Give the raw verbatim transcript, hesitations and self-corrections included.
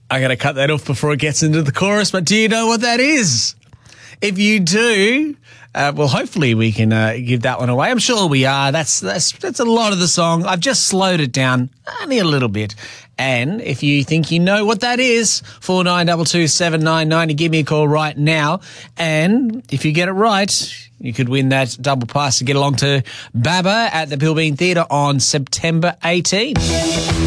I'm going to cut that off before it gets into the chorus, but do you know what that is? If you do, uh, well, hopefully we can uh, give that one away. I'm sure we are. That's, that's, that's a lot of the song. I've just slowed it down only a little bit. And if you think you know what that is, four nine two two, seven nine nine zero, give me a call right now. And if you get it right, you could win that double pass to get along to Baba at the Pilbeam Theatre on September eighteenth.